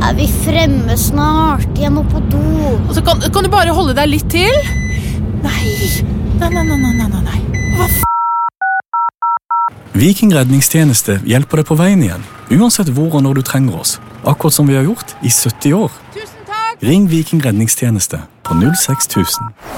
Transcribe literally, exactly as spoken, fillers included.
Er vi fremme snart? Jeg må på do. Altså, kan, kan du bare holde deg litt til? Nei, nei, nei, nei, nei, nei, nei. Hva f***? Viking redningstjeneste hjelper deg på veien igjen, uansett hvor og når du trenger oss. Akkurat som vi har gjort i sytti år. Tusen takk! Ring Viking redningstjeneste på null seks tusen.